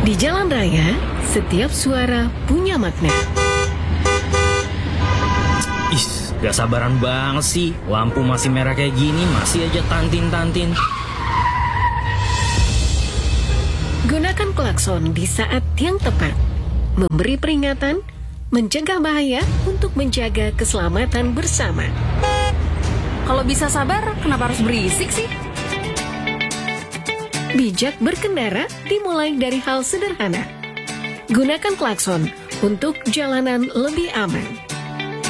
Di jalan raya, setiap suara punya makna. Gak sabaran banget sih. Lampu masih merah kayak gini, masih aja tantin-tantin. Gunakan klakson di saat yang tepat. Memberi peringatan, mencegah bahaya untuk menjaga keselamatan bersama. Kalau bisa sabar, kenapa harus berisik sih? Bijak berkendara dimulai dari hal sederhana. Gunakan klakson untuk jalanan lebih aman.